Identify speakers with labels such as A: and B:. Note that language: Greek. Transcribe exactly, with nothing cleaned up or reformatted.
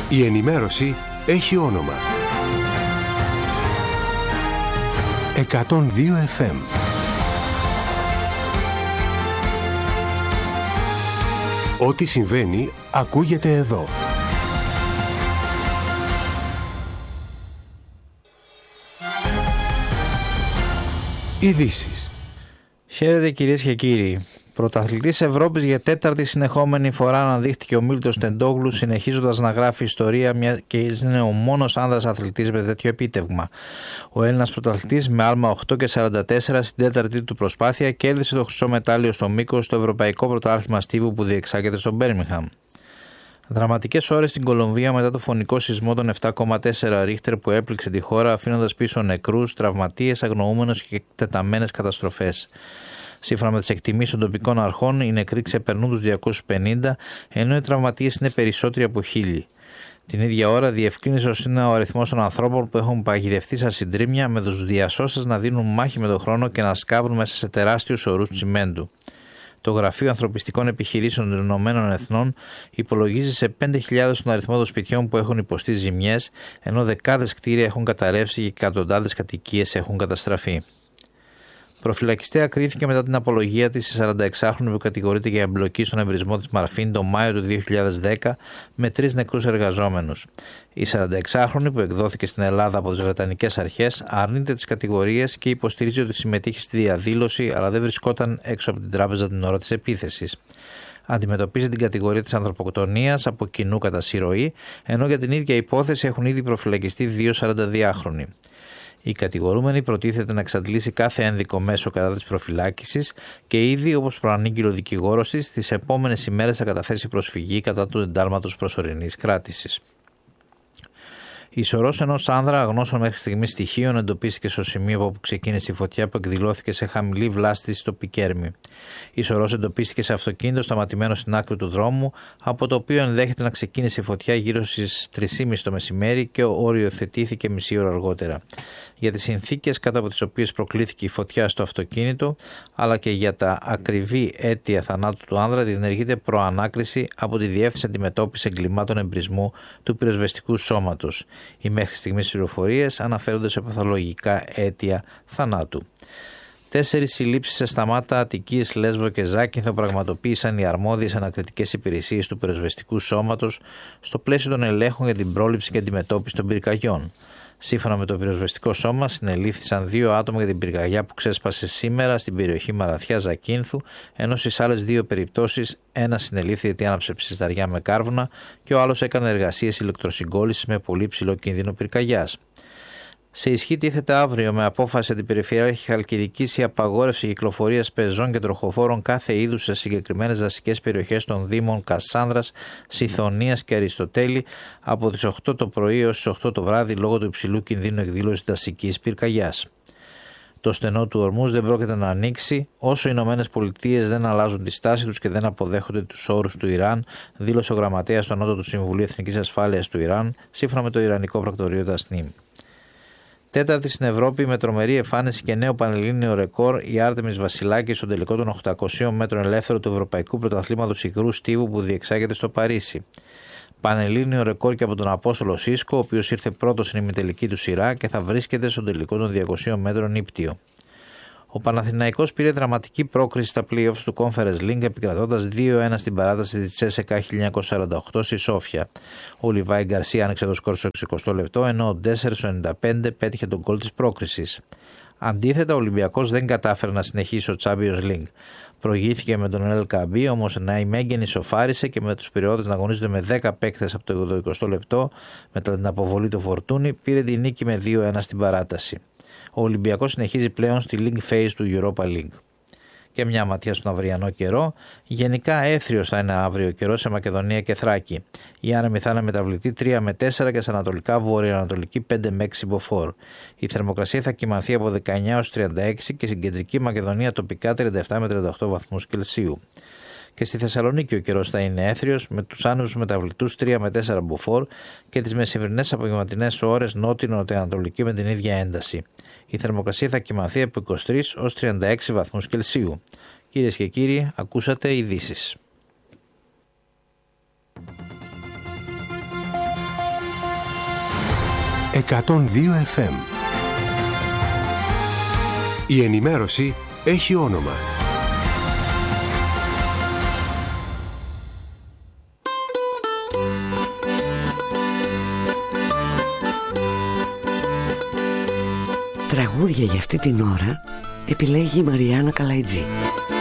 A: Η ενημέρωση έχει όνομα. εκατόν δύο εφ εμ. Ό,τι συμβαίνει ακούγεται εδώ. Ειδήσεις.
B: Χαίρετε κυρίες και κύριοι. Πρωταθλητής Ευρώπης για τέταρτη συνεχόμενη φορά αναδείχθηκε ο Μίλτος Τεντόγλου, συνεχίζοντας να γράφει ιστορία, μια και είναι ο μόνος άνδρας αθλητής με τέτοιο επίτευγμα. Ο Έλληνας πρωταθλητής με άλμα οκτώ και σαράντα τέσσερα στην τέταρτη του προσπάθεια κέρδισε το χρυσό μετάλλιο στο μήκος στο Ευρωπαϊκό Πρωτάθλημα Στίβου που διεξάγεται στο Μπέρμιγχαμ. Δραματικές ώρες στην Κολομβία μετά το φωνικό σεισμό των επτά κόμμα τέσσερα ρίχτερ που έπληξε τη χώρα, αφήνοντας πίσω νεκρούς, τραυματίες, αγνοούμενους και εκτεταμένες καταστροφές. Σύμφωνα με τις εκτιμήσεις των τοπικών αρχών, οι νεκροί ξεπερνούν τους διακόσιους πενήντα, ενώ οι τραυματίες είναι περισσότεροι από χίλιοι. Την ίδια ώρα διευκρίνησε ως είναι ο αριθμός των ανθρώπων που έχουν παγιδευτεί στα συντρίμμια, με τους διασώστες να δίνουν μάχη με τον χρόνο και να σκάβουν μέσα σε τεράστιους ορούς τσιμέντου. Το Γραφείο Ανθρωπιστικών Επιχειρήσεων των Ηνωμένων Εθνών υπολογίζει σε πέντε χιλιάδες τον αριθμό των σπιτιών που έχουν υποστεί ζημιές, ενώ δεκάδες κτίρια έχουν καταρρεύσει και εκατοντάδες κατοικίες έχουν καταστραφεί. Προφυλακιστέα κρίθηκε μετά την απολογία της η σαρανταεξάχρονη που κατηγορείται για εμπλοκή στον εμπρισμό της Μαρφίν τον Μάιο του δύο χιλιάδες δέκα με τρεις νεκρούς εργαζόμενους. Η σαρανταεξάχρονη που εκδόθηκε στην Ελλάδα από τις Βρετανικές αρχές αρνείται τις κατηγορίες και υποστηρίζει ότι συμμετείχε στη διαδήλωση, αλλά δεν βρισκόταν έξω από την τράπεζα την ώρα της επίθεσης. Αντιμετωπίζει την κατηγορία της ανθρωποκτονίας από κοινού κατά συρροή, ενώ για την ίδια υπόθεση έχουν ήδη προφυλακιστεί δύο σαρανταδυάχρονοι. Η κατηγορούμενη προτίθεται να εξαντλήσει κάθε ένδικο μέσο κατά της προφυλάκησης και ήδη, όπως προανήγγειλε ο δικηγόρος της, τις επόμενες ημέρες θα καταθέσει προσφυγή κατά του εντάλματος προσωρινής κράτησης. Η σωρός ενός άνδρα αγνώστων μέχρι στιγμής στοιχείων εντοπίστηκε στο σημείο από όπου ξεκίνησε η φωτιά που εκδηλώθηκε σε χαμηλή βλάστηση στο Πικέρμι. Η σωρός εντοπίστηκε σε αυτοκίνητο σταματημένο στην άκρη του δρόμου, από το οποίο ενδέχεται να ξεκίνησε η φωτιά γύρω στις τρεις και μισή το μεσημέρι και οριοθετήθηκε μισή ώρα αργότερα. Για τις συνθήκες κάτω από τις οποίες προκλήθηκε η φωτιά στο αυτοκίνητο, αλλά και για τα ακριβή αίτια θανάτου του άνδρα, διενεργείται προανάκριση από τη Διεύθυνση Αντιμετώπισης Εγκλημάτων Εμπρισμού του Πυροσβεστικού Σώματος. Οι μέχρι στιγμής πληροφορίες αναφέρονται σε παθολογικά αίτια θανάτου. Τέσσερις συλλήψεις σε Σταμάτα, Αττικής, Λέσβο και Ζάκυνθο πραγματοποίησαν οι αρμόδιες ανακριτικές υπηρεσίες του Πυροσβεστικού Σώματος στο πλαίσιο των ελέγχων για την πρόληψη και αντιμετώπιση των πυρκαγιών. Σύμφωνα με το Πυροσβεστικό Σώμα, συνελήφθησαν δύο άτομα για την πυρκαγιά που ξέσπασε σήμερα στην περιοχή Μαραθιά Ζακύνθου, ενώ στις άλλες δύο περιπτώσεις ένα συνελήφθη γιατί άναψε ψισταριά με κάρβουνα και ο άλλος έκανε εργασίες ηλεκτροσυγκόλλησης με πολύ ψηλό κίνδυνο πυρκαγιάς. Σε ισχύ τίθεται αύριο με απόφαση αντιπεριφερειάρχη Χαλκιδικής η απαγόρευση κυκλοφορίας πεζών και τροχοφόρων κάθε είδους σε συγκεκριμένες δασικές περιοχές των Δήμων Κασάνδρας, Σιθωνίας και Αριστοτέλη από τις οκτώ το πρωί έως τις οκτώ το βράδυ λόγω του υψηλού κινδύνου εκδήλωσης δασικής πυρκαγιάς. Το στενό του ορμούς δεν πρόκειται να ανοίξει όσο οι Ηνωμένες Πολιτείες δεν αλλάζουν τη στάση τους και δεν αποδέχονται τους όρους του Ιράν, δήλωσε ο γραμματέας του Ανώτατου Συμβουλίου Εθνικής Ασφάλειας του Ιράν, σύμφωνα με το Ιρανικό πρακτορείο Τασνίμ. Τέταρτη στην Ευρώπη με τρομερή εμφάνιση και νέο πανελλήνιο ρεκόρ η Άρτεμις Βασιλάκη στον τελικό των οκτακοσίων μέτρων ελεύθερου του Ευρωπαϊκού Πρωταθλήματος Υγρού Στίβου που διεξάγεται στο Παρίσι. Πανελλήνιο ρεκόρ και από τον Απόστολο Σίσκο, ο οποίος ήρθε πρώτος στην ημιτελική του σειρά και θα βρίσκεται στον τελικό των διακοσίων μέτρων ύπτιο. Ο Παναθηναϊκός πήρε δραματική πρόκριση στα play-offs του Conference League επικρατώντας δύο ένα στην παράταση της Τσέσεκα χίλια εννιακόσια σαράντα οκτώ στη Σόφια. Ο Λιβάη Γκαρσία άνοιξε το σκορ στο εξηκοστό λεπτό, ενώ ο Ντέσσερ στο ενενήντα πέντε πέτυχε τον γκολ της πρόκρισης. Αντίθετα, ο Ολυμπιακός δεν κατάφερε να συνεχίσει στο Champions League. Προηγήθηκε με τον Ελ Καμπί, όμως ένα ημέγγεν ισοφάρισε και με τους Πειριώτες να αγωνίζονται με δέκα παίκτες από το εικοστό λεπτό μετά την αποβολή του Φορτούνη, πήρε τη νίκη με δύο ένα στην παράταση. Ο Ολυμπιακός συνεχίζει πλέον στη League Phase του Europa League. Και μια ματιά στον αυριανό καιρό. Γενικά έθριος θα είναι αύριο καιρό σε Μακεδονία και Θράκη. Η άνεμη θα είναι μεταβλητή τρία με τέσσερα και σε ανατολικά βορειοανατολική πέντε με έξι μποφόρ. Η θερμοκρασία θα κυμανθεί από δεκαεννιά έως τριάντα έξι και στην κεντρική Μακεδονία τοπικά τριάντα επτά με τριάντα οκτώ βαθμούς Κελσίου. Και στη Θεσσαλονίκη ο καιρός θα είναι έθριος με τους άνεμους μεταβλητούς τρία με τέσσερα μποφόρ και τις μεσημβρινές απογευματινές ώρες νότιο-νοτιοανατολική με την ίδια ένταση. Η θερμοκρασία θα κυμανθεί από είκοσι τρεις έως τριάντα έξι βαθμούς Κελσίου. Κυρίες και κύριοι, ακούσατε ειδήσεις.
A: εκατόν δύο εφ εμ. Η ενημέρωση έχει όνομα.
C: Τραγούδια για αυτή την ώρα επιλέγει η Μαριάννα Καλαϊτζή.